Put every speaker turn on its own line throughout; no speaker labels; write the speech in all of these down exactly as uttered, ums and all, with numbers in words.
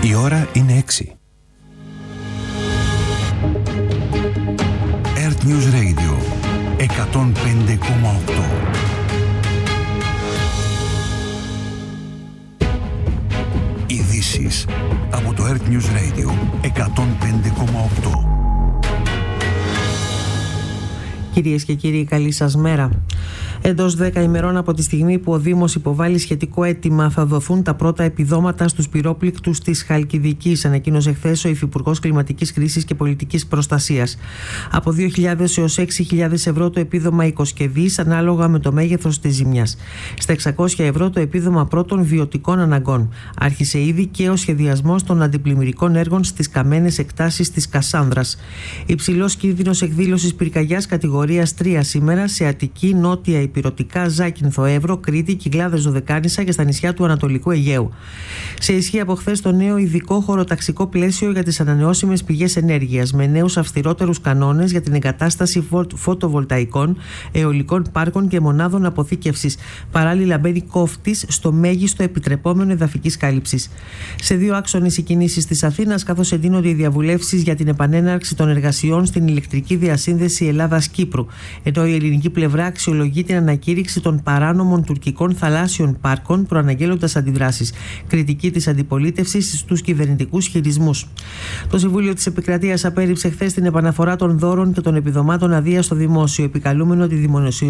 Η ώρα είναι έξι. Earth News Radio εκατόν πέντε κόμμα οκτώ. Ειδήσεις από το Earth News Radio εκατόν πέντε κόμμα οκτώ.
Κυρίες και κύριοι, καλή σας μέρα. Εντός δέκα ημερών από τη στιγμή που ο Δήμος υποβάλλει σχετικό αίτημα, θα δοθούν τα πρώτα επιδόματα στους πυρόπληκτους της Χαλκιδικής, ανακοίνωσε χθες ο Υφυπουργός Κλιματικής Κρίσης και Πολιτικής Προστασίας. Από δύο χιλιάδες έως έξι χιλιάδες ευρώ το επίδομα οικοσκευής, ανάλογα με το μέγεθος της ζημιάς. Στα εξακόσια ευρώ το επίδομα πρώτων βιωτικών αναγκών. Άρχισε ήδη και ο σχεδιασμός των αντιπλημμυρικών έργων στις καμένες εκτάσεις της Κασάνδρας. Υψηλός κίνδυνος εκδήλωσης πυρκαγιάς κατηγορίας τρία σήμερα σε Αττική, Νότια Ηπειρωτικά, Ζάκυνθο, Εύρο, Κρήτη, Κυκλάδες, Δωδεκάνησα και στα νησιά του Ανατολικού Αιγαίου. Σε ισχύ από χθες το νέο ειδικό χωροταξικό πλαίσιο για τις ανανεώσιμες πηγές ενέργειας, με νέους αυστηρότερους κανόνες για την εγκατάσταση φωτοβολταϊκών, αιωλικών πάρκων και μονάδων αποθήκευσης. Παράλληλα, μπαίνει κόφτης στο μέγιστο επιτρεπόμενο εδαφικής κάλυψης. Σε δύο άξονες οι κινήσεις της Αθήνας, καθώς εντείνονται οι διαβουλεύσεις για την επανέναρξη των εργασιών στην ηλεκτρική διασύνδεση Ελλάδας-Κύπρου, ενώ η ελληνική πλευρά αξιολογεί την ανακήρυξη των παράνομων τουρκικών θαλάσσιων πάρκων, προαναγγέλλοντας αντιδράσεις. Κριτική της αντιπολίτευσης στους κυβερνητικούς χειρισμούς. Το Συμβούλιο της Επικρατείας απέρριψε χθες την επαναφορά των δώρων και των επιδομάτων αδείας στο δημόσιο, επικαλούμενο τη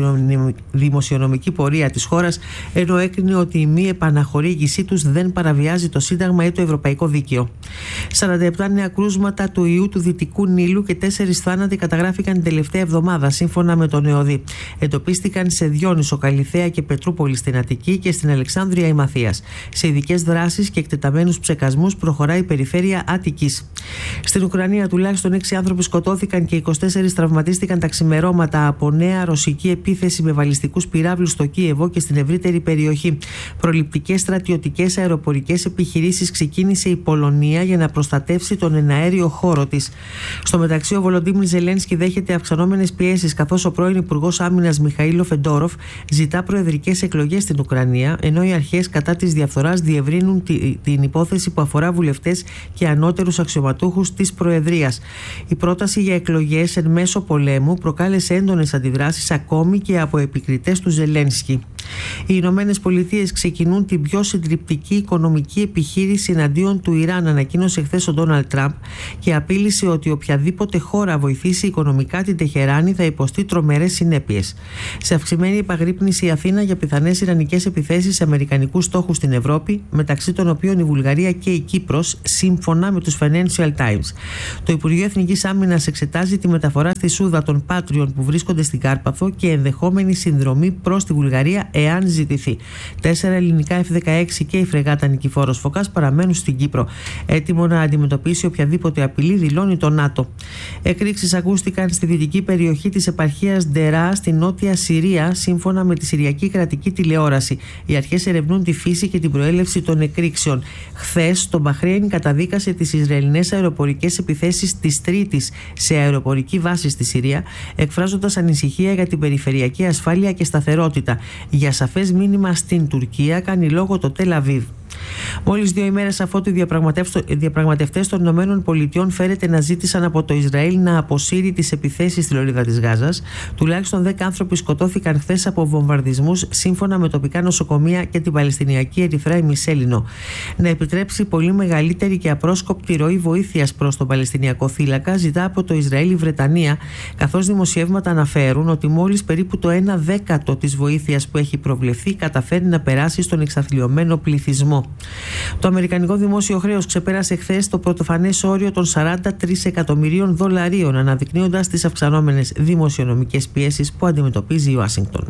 δημοσιονομική πορεία της χώρας, ενώ έκρινε ότι η μη επαναχορήγησή τους δεν παραβιάζει το Σύνταγμα ή το Ευρωπαϊκό Δίκαιο. σαράντα επτά νέα κρούσματα του ιού του Δυτικού Νείλου και τέσσερις θάνατοι καταγράφηκαν την τελευταία εβδομάδα, σύμφωνα με τον ΕΟΔΗ. Εντοπίστηκαν σε Διόνυσο, Καλιθέα και Πετρούπολη στην Αττική και στην Αλεξάνδρεια η Μαθίας. Σε ειδικές δράσεις και εκτεταμένους ψεκασμούς προχωράει η περιφέρεια Αττικής. Στην Ουκρανία τουλάχιστον έξι άνθρωποι σκοτώθηκαν και είκοσι τέσσερις τραυματίστηκαν τα ξημερώματα από νέα ρωσική επίθεση με βαλιστικούς πυράβλους στο Κίεβο και στην ευρύτερη περιοχή. Προληπτικές στρατιωτικές αεροπορικές επιχειρήσεις ξεκίνησε η Πολωνία για να προστατεύσει τον εναέριο χώρο της. Στο μεταξύ, ο Βολοντίμιρ Ζελένσκι δέχεται αυξανόμενες πιέσεις, καθώς ο πρώην Υπουργός Άμυνας Μιχαήλο Φεντόροφ ζητά προεδρικές εκλογές στην Ουκρανία, ενώ οι αρχές κατά της διαφθοράς διευρύνουν τη, την υπόθεση που αφορά βουλευτές και ανώτερους αξιωματούχους της Προεδρίας. Η πρόταση για εκλογές εν μέσω πολέμου προκάλεσε έντονες αντιδράσεις ακόμη και από επικριτές του Ζελένσκι. Οι Ηνωμένες Πολιτείες ξεκινούν την πιο συντριπτική οικονομική επιχείρηση εναντίον του Ιράν, ανακοίνωσε χθες ο Ντόναλντ Τραμπ και απείλησε ότι οποιαδήποτε χώρα βοηθήσει οικονομικά την Τεχεράνη θα υποστεί τρομερές συνέπειες. Σε αυξημένη επαγρύπνηση η Αθήνα για πιθανές ιρανικές επιθέσεις σε αμερικανικούς στόχους στην Ευρώπη, μεταξύ των οποίων η Βουλγαρία και η Κύπρος, σύμφωνα με τους Financial Times. Το Υπουργείο Εθνικής Άμυνας εξετάζει τη μεταφορά στη Σούδα των Πάτριων που βρίσκονται στην Κάρπαθο και ενδεχόμενη συνδρομή προς τη Βουλγαρία εάν ζητηθεί. Τέσσερα ελληνικά εφ δεκαέξι και η φρεγάτα Νικηφόρος Φωκάς παραμένουν στην Κύπρο, έτοιμο να αντιμετωπίσει οποιαδήποτε απειλή, δηλώνει το ΝΑΤΟ. Εκρήξεις ακούστηκαν στη δυτική περιοχή της επαρχίας Ντερά στη νότια Συρία, σύμφωνα με τη Συριακή Κρατική Τηλεόραση. Οι αρχές ερευνούν τη φύση και την προέλευση των εκρήξεων. Χθες, το Μπαχρέιν καταδίκασε τις Ισραηλινές αεροπορικές επιθέσεις της Τρίτης σε αεροπορική βάση στη Συρία, εκφράζοντας ανησυχία για την περιφερειακή ασφάλεια και σταθερότητα. Για σαφές μήνυμα στην Τουρκία κάνει λόγο το Τελ Αβίβ. Μόλις δύο ημέρες αφότου οι διαπραγματευτές των Ηνωμένων Πολιτειών φέρεται να ζήτησαν από το Ισραήλ να αποσύρει τις επιθέσεις στη λωρίδα της Γάζας, τουλάχιστον δέκα άνθρωποι σκοτώθηκαν χθες από βομβαρδισμούς, σύμφωνα με τοπικά νοσοκομεία και την Παλαιστινιακή Ερυθρά Ημισέλινο. Να επιτρέψει πολύ μεγαλύτερη και απρόσκοπτη ροή βοήθειας προς τον Παλαιστινιακό θύλακα ζητά από το Ισραήλ η Βρετανία, καθώς δημοσιεύματα αναφέρουν ότι μόλις περίπου το ένα δέκατο της βοήθειας που έχει προβλεφθεί καταφέρει να περάσει στον εξαθλιωμένο πληθυσμό. Το αμερικανικό δημόσιο χρέος ξεπέρασε χθες το πρωτοφανές όριο των σαράντα τρία εκατομμυρίων δολαρίων, αναδεικνύοντας τις αυξανόμενες δημοσιονομικές πιέσεις που αντιμετωπίζει η Ουάσιγκτον.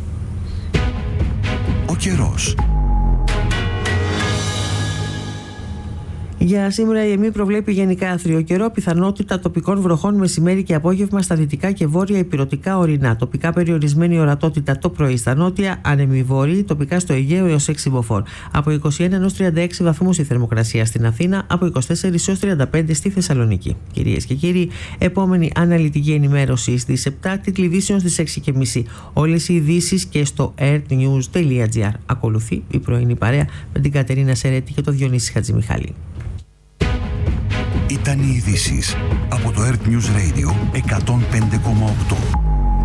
Ο καιρός.
Για σήμερα η ΕΜΗ προβλέπει γενικά άθριο καιρό, πιθανότητα τοπικών βροχών μεσημέρι και απόγευμα στα δυτικά και βόρεια ηπειρωτικά ορεινά. Τοπικά περιορισμένη ορατότητα το πρωί στα νότια, άνεμη βόρειοι, τοπικά στο Αιγαίο έως έξι μποφόρ. Από είκοσι ένα έως τριάντα έξι βαθμούς η θερμοκρασία στην Αθήνα, από είκοσι τέσσερα έως τριάντα πέντε στη Θεσσαλονίκη. Κυρίες και κύριοι, επόμενη αναλυτική ενημέρωση στις επτά, τίτλοι ειδήσεων στις έξι και μισή. Όλες οι ειδήσεις και στο earthnews τελεία gr. Ακολουθεί η πρωινή παρέα με την Κατερίνα Σερέτη και τον Διονύση Χατζημιχάλη.
Ήταν οι ειδήσεις από το Earth News Radio εκατόν πέντε κόμμα οκτώ.